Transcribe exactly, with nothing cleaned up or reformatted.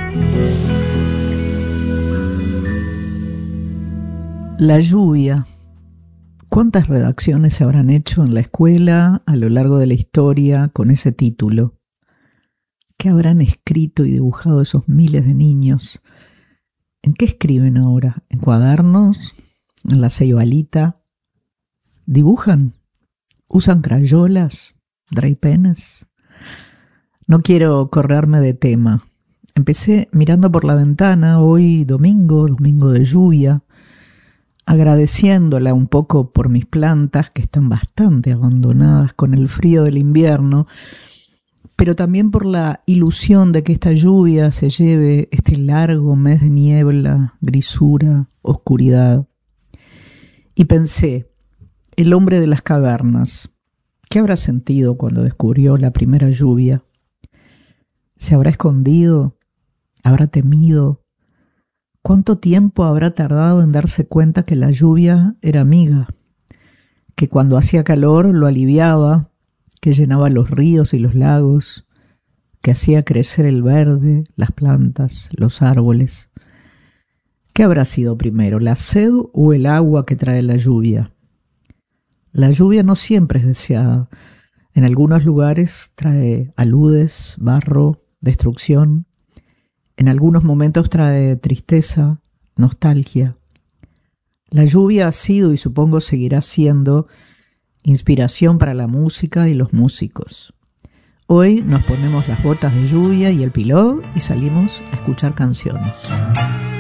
La lluvia. ¿Cuántas redacciones se habrán hecho en la escuela a lo largo de la historia con ese título? ¿Qué habrán escrito y dibujado esos miles de niños? ¿En qué escriben ahora? ¿En cuadernos? ¿En la ceibalita? ¿Dibujan? ¿Usan crayolas? ¿Dry penes? No quiero correrme de tema. Empecé mirando por la ventana hoy domingo, domingo de lluvia, agradeciéndola un poco por mis plantas que están bastante abandonadas con el frío del invierno, pero también por la ilusión de que esta lluvia se lleve este largo mes de niebla, grisura, oscuridad. Y pensé, el hombre de las cavernas, ¿qué habrá sentido cuando descubrió la primera lluvia? ¿Se habrá escondido? ¿Habrá temido? ¿Cuánto tiempo habrá tardado en darse cuenta que la lluvia era amiga? Que cuando hacía calor lo aliviaba, que llenaba los ríos y los lagos, que hacía crecer el verde, las plantas, los árboles. ¿Qué habrá sido primero, la sed o el agua que trae la lluvia? La lluvia no siempre es deseada. En algunos lugares trae aludes, barro, destrucción. En algunos momentos trae tristeza, nostalgia. La lluvia ha sido y supongo seguirá siendo inspiración para la música y los músicos. Hoy nos ponemos las botas de lluvia y el piló y salimos a escuchar canciones.